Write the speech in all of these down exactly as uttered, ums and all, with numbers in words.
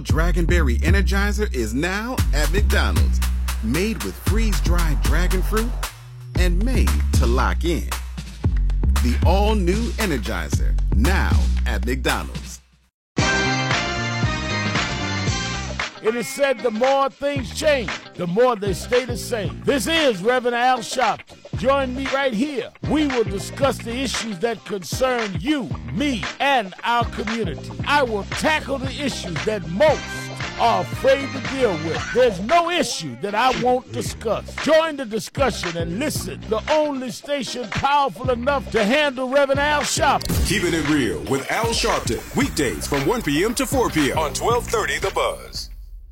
Dragonberry Energizer is now at McDonald's. Made with freeze-dried dragon fruit and made to lock in. The all-new Energizer, now at McDonald's. It is said the more things change, the more they stay the same. This is Reverend Al Sharpton. Join me right here. We will discuss the issues that concern you, me, and our community. I will tackle the issues that most are afraid to deal with. There's no issue that I won't discuss. Join the discussion and listen. The only station powerful enough to handle Reverend Al Sharpton. Keeping it real with Al Sharpton. Weekdays from one p.m. to four p.m. on twelve thirty The Buzz.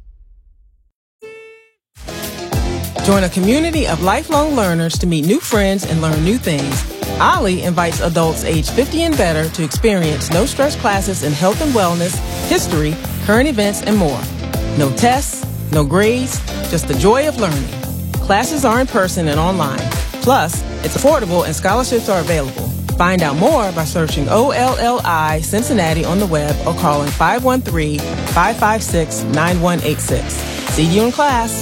Join a community of lifelong learners to meet new friends and learn new things. Ollie invites adults age fifty and better to experience no-stress classes in health and wellness, history, current events, and more. No tests, no grades, just the joy of learning. Classes are in person and online. Plus, it's affordable and scholarships are available. Find out more by searching O L L I Cincinnati on the web or calling five one three, five five six, nine one eight six. See you in class.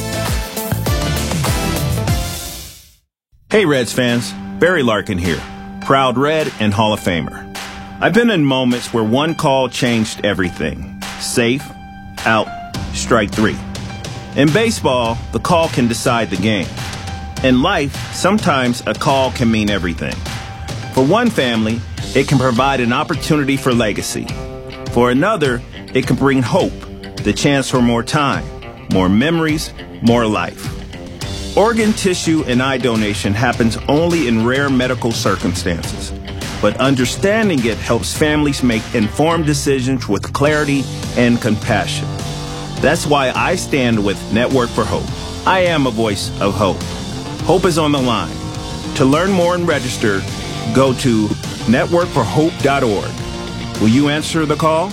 Hey Reds fans, Barry Larkin here, proud Red and Hall of Famer. I've been in moments where one call changed everything. Safe, out, strike three. In baseball, the call can decide the game. In life, sometimes a call can mean everything. For one family, it can provide an opportunity for legacy. For another, it can bring hope, the chance for more time, more memories, more life. Organ, tissue, and eye donation happens only in rare medical circumstances, but understanding it helps families make informed decisions with clarity and compassion. That's why I stand with Network for Hope. I am a voice of hope. Hope is on the line. To learn more and register, go to network for hope dot org. Will you answer the call?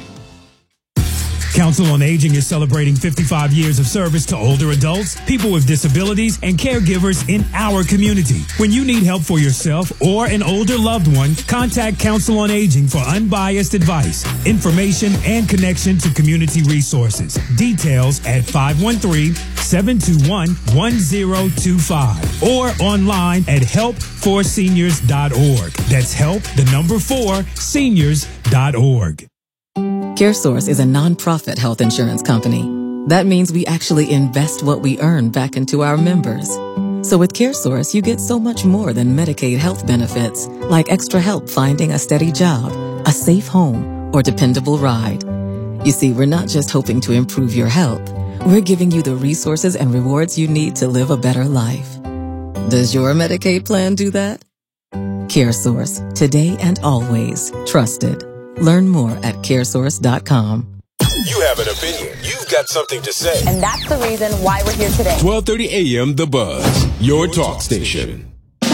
Council on Aging is celebrating fifty-five years of service to older adults, people with disabilities, and caregivers in our community. When you need help for yourself or an older loved one, contact Council on Aging for unbiased advice, information, and connection to community resources. Details at five one three, seven two one, one zero two five or online at help for seniors dot org. That's help, the number four, seniors dot org. CareSource is a nonprofit health insurance company. That means we actually invest what we earn back into our members. So with CareSource, you get so much more than Medicaid health benefits, like extra help finding a steady job, a safe home, or dependable ride. You see, we're not just hoping to improve your health. We're giving you the resources and rewards you need to live a better life. Does your Medicaid plan do that? CareSource, today and always trusted. Learn more at care source dot com. You have an opinion. You've got something to say. And that's the reason why we're here today. twelve thirty a.m. The Buzz, your talk station.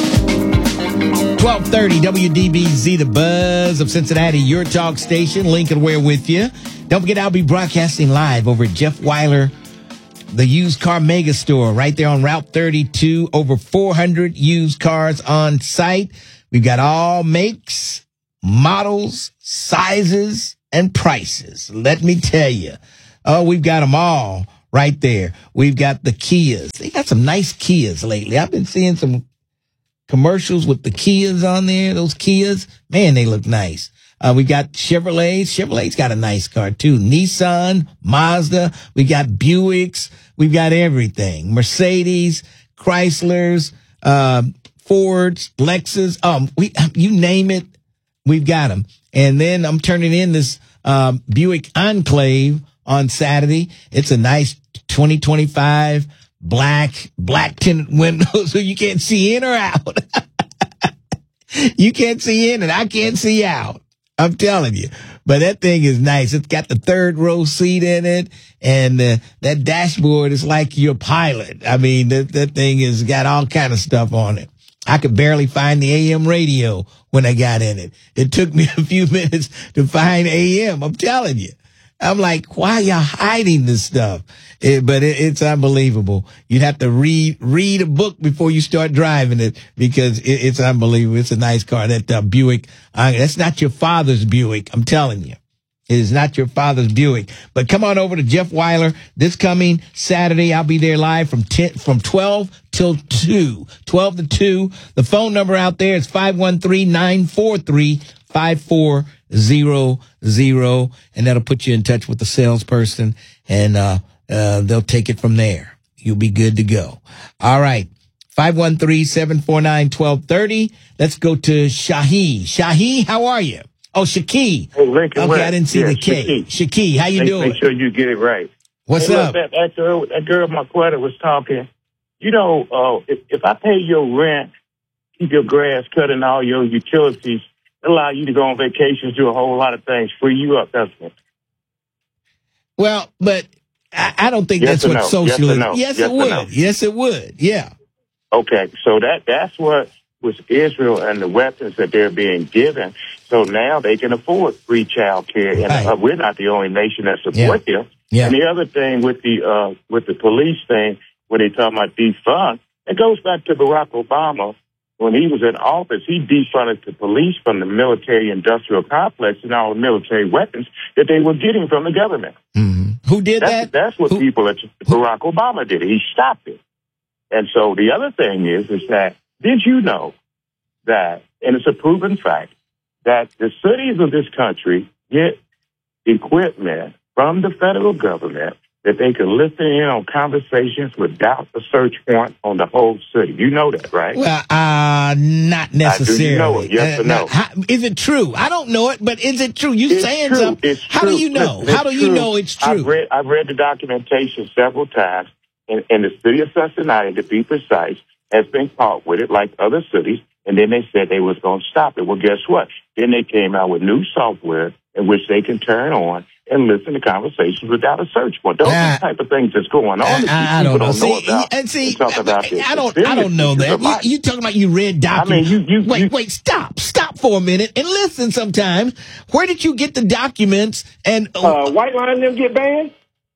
twelve thirty W D B Z, The Buzz of Cincinnati, your talk station. Lincoln Ware with you. Don't forget, I'll be broadcasting live over at Jeff Weiler, the used car mega store right there on Route thirty-two. Over four hundred used cars on site. We've got all makes, models, sizes, and prices. Let me tell you. Oh, we've got them all right there. We've got the Kias. They got some nice Kias lately. I've been seeing some commercials with the Kias on there. Those Kias, man, they look nice. Uh, we got Chevrolet. Chevrolet's got a nice car too. Nissan, Mazda. We got Buicks. We've got everything. Mercedes, Chryslers, uh, Fords, Lexus. Um, we, you name it, we've got them. And then I'm turning in this, um, Buick Enclave on Saturday. It's a nice twenty twenty-five black, black tinted windows so you can't see in or out. You can't see in and I can't see out. I'm telling you. But that thing is nice. It's got the third row seat in it, and uh, that dashboard is like your pilot. I mean, that, that thing has got all kind of stuff on it. I could barely find the A M radio when I got in it. It took me a few minutes to find A M. I'm telling you. I'm like, why are y'all hiding this stuff? It, but it, it's unbelievable. You'd have to read read a book before you start driving it because it, it's unbelievable. It's a nice car. That uh, Buick, uh, that's not your father's Buick. I'm telling you. It is not your father's Buick. But come on over to Jeff Weiler this coming Saturday. I'll be there live from ten, from twelve till two. twelve to two. The phone number out there is five one three, nine four three, five four zero zero. And that'll put you in touch with the salesperson, and uh, uh, they'll take it from there. You'll be good to go. All right. five one three, seven four nine, one two three zero. Let's go to Shahi. Shahi, how are you? Oh, Shaki. Hey, Lincoln, okay, West. I didn't see yeah, the K. Shaki. Shaki, how you make, doing? Make sure you get it right. What's hey, up? Look, that, that girl, that girl Marquetta was talking. You know, uh, if, if I pay your rent, keep your grass cut and all your utilities, allow you to go on vacations, do a whole lot of things, free you up, doesn't it? Well, but I, I don't think yes that's what no? socialism. Yes, no? yes, yes it would. No? Yes, it would. Yeah. Okay, so that that's what was Israel and the weapons that they're being given. So now they can afford free child care, and right. uh, we're not the only nation that support yeah. them. Yeah. And the other thing with the uh, with the police thing, when they talk about defund, it goes back to Barack Obama. When he was in office, he defunded the police from the military-industrial complex and all the military weapons that they were getting from the government. Mm-hmm. Who did that's, that? That's what Who? people at Barack Obama did. He stopped it. And so the other thing is, is that, did you know that, and it's a proven fact, that the cities of this country get equipment from the federal government that they can listen in on conversations without a search warrant on the whole city. You know that, right? Well, uh, not necessarily. Uh, do you know it? Yes uh, or no? Not, how, is it true? I don't know it, but is it true? You it's saying true. something? It's how true. do you know? Listen, how do you true. know it's true? I've read, I've read the documentation several times, and, and the city of Cincinnati, to be precise, has been caught with it like other cities, and then they said they was going to stop it. Well, guess what? Then they came out with new software in which they can turn on and listen to conversations without a search warrant. Those are the type of things that's going on. I, that I, I people don't know. don't know See, about. and see, talk about I, I don't, I don't know that. You, you talking about you read documents? I mean, you, you, wait, you, wait, stop, stop for a minute and listen. Sometimes, where did you get the documents? And uh, White Line them get banned?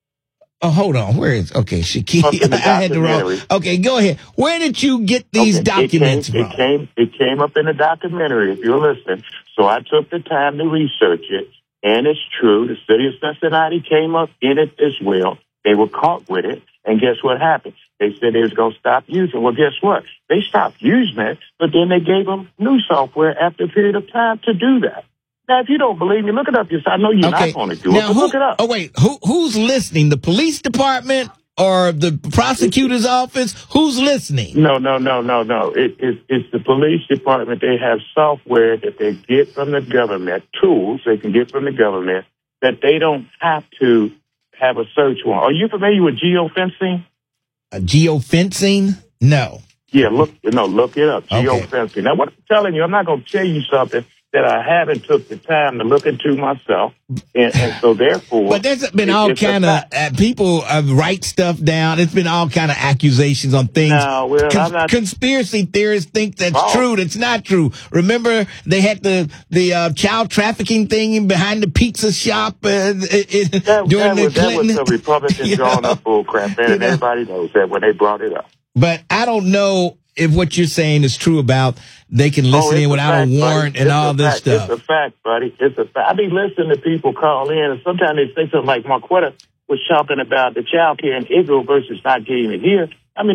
Oh, hold on. Where is okay, Shaki? I had the wrong. Okay, go ahead. Where did you get these okay, documents it came, from? It came, it came up in the documentary. If you're listening, so I took the time to research it. And it's true. The city of Cincinnati came up in it as well. They were caught with it. And guess what happened? They said they was going to stop using it. Well, guess what? They stopped using it, but then they gave them new software after a period of time to do that. Now, if you don't believe me, look it up yourself. I know you're okay. not going to do now, it, but who, look it up. Oh, wait. Who, who's listening? The police department or the prosecutor's office? Who's listening? No, no, no, no, no. It, it, it's the police department. They have software that they get from the government, tools they can get from the government that they don't have to have a search warrant. Are you familiar with geofencing? Uh, geofencing? No. Yeah, look, no, look it up. Okay. Geofencing. Now, what I'm telling you, I'm not going to tell you something that I haven't took the time to look into myself, and, and so therefore. But there's been all kind of uh, people uh, write stuff down. It's been all kind of accusations on things. No, well, Cons- I'm not, conspiracy theorists think that's oh. true. That's not true. Remember, they had the the uh, child trafficking thing behind the pizza shop uh, it, that, during that the was, Clinton. That was the Republicans drawing up bull crap, and know? everybody knows that when they brought it up. But I don't know if what you're saying is true about they can listen oh, in without a, fact, a warrant buddy. and it's all this fact. stuff. It's a fact, buddy. It's a fact. I be listening to people call in, and sometimes they say something like Marquetta was talking about the child care in Israel versus not getting it here.